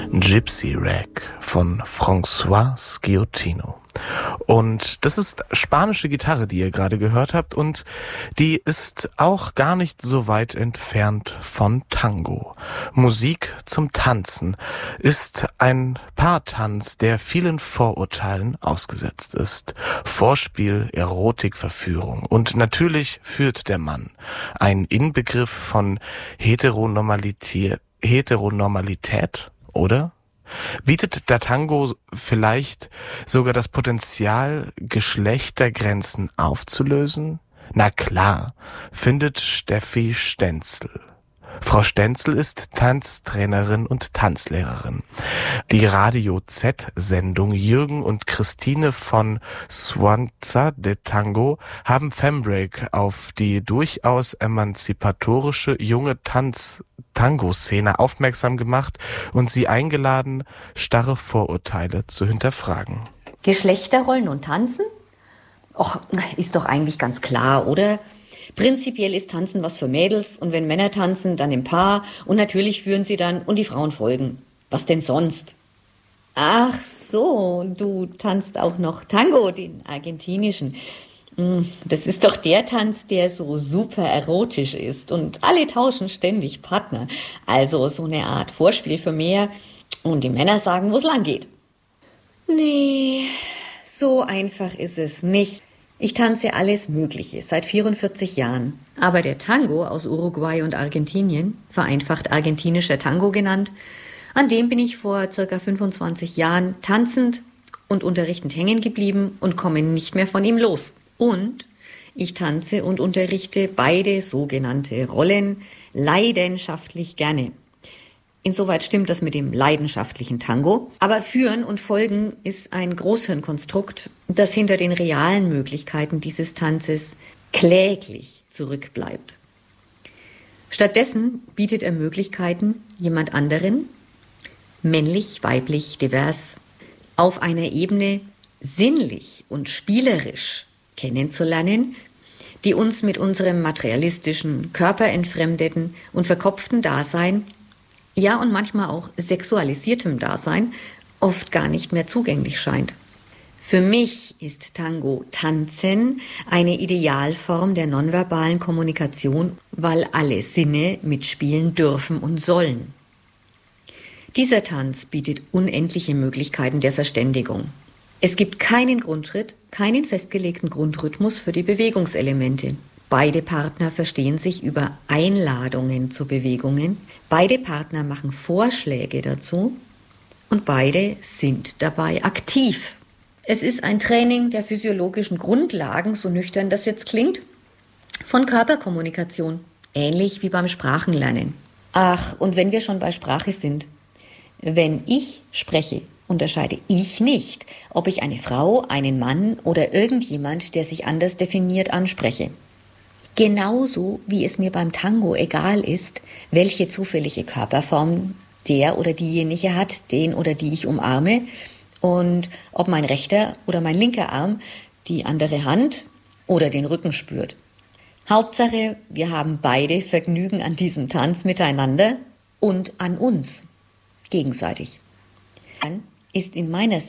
Gypsy Rag von François Schiottino. Und das ist spanische Gitarre, die ihr gerade gehört habt, und die ist auch gar nicht so weit entfernt von Tango. Musik zum Tanzen ist ein Paartanz, der vielen Vorurteilen ausgesetzt ist. Vorspiel, Erotik, Verführung. Und natürlich führt der Mann. Ein Inbegriff von Heteronormalität, oder? Bietet der Tango vielleicht sogar das Potenzial, Geschlechtergrenzen aufzulösen? Na klar, findet Steffi Stenzel. Frau Stenzel ist Tanztrainerin und Tanzlehrerin. Die Radio Z-Sendung Jürgen und Christine von Suanza de Tango haben Fembreak auf die durchaus emanzipatorische junge Tango-Szene aufmerksam gemacht und sie eingeladen, starre Vorurteile zu hinterfragen. Geschlechterrollen und Tanzen? Och, ist doch eigentlich ganz klar, oder? Prinzipiell ist Tanzen was für Mädels und wenn Männer tanzen, dann im Paar und natürlich führen sie dann und die Frauen folgen. Was denn sonst? Ach so, du tanzt auch noch Tango, den argentinischen. Das ist doch der Tanz, der so super erotisch ist und alle tauschen ständig Partner. Also so eine Art Vorspiel für mehr und die Männer sagen, wo es lang geht. Nee, so einfach ist es nicht. Ich tanze alles Mögliche seit 44 Jahren. Aber der Tango aus Uruguay und Argentinien, vereinfacht argentinischer Tango genannt, an dem bin ich vor circa 25 Jahren tanzend und unterrichtend hängen geblieben und komme nicht mehr von ihm los. Und ich tanze und unterrichte beide sogenannte Rollen leidenschaftlich gerne. Insoweit stimmt das mit dem leidenschaftlichen Tango. Aber Führen und Folgen ist ein Großhirnkonstrukt, das hinter den realen Möglichkeiten dieses Tanzes kläglich zurückbleibt. Stattdessen bietet er Möglichkeiten, jemand anderen, männlich, weiblich, divers, auf einer Ebene sinnlich und spielerisch kennenzulernen, die uns mit unserem materialistischen, körperentfremdeten und verkopften Dasein, ja und manchmal auch sexualisiertem Dasein, oft gar nicht mehr zugänglich scheint. Für mich ist Tango Tanzen eine Idealform der nonverbalen Kommunikation, weil alle Sinne mitspielen dürfen und sollen. Dieser Tanz bietet unendliche Möglichkeiten der Verständigung. Es gibt keinen Grundschritt, keinen festgelegten Grundrhythmus für die Bewegungselemente. Beide Partner verstehen sich über Einladungen zu Bewegungen. Beide Partner machen Vorschläge dazu und beide sind dabei aktiv. Es ist ein Training der physiologischen Grundlagen, so nüchtern das jetzt klingt, von Körperkommunikation, ähnlich wie beim Sprachenlernen. Ach, und wenn wir schon bei Sprache sind, wenn ich spreche, unterscheide ich nicht, ob ich eine Frau, einen Mann oder irgendjemand, der sich anders definiert, anspreche. Genauso wie es mir beim Tango egal ist, welche zufällige Körperform der oder diejenige hat, den oder die ich umarme, und ob mein rechter oder mein linker Arm die andere Hand oder den Rücken spürt. Hauptsache, wir haben beide Vergnügen an diesem Tanz miteinander und an uns gegenseitig. Dann ist in meiner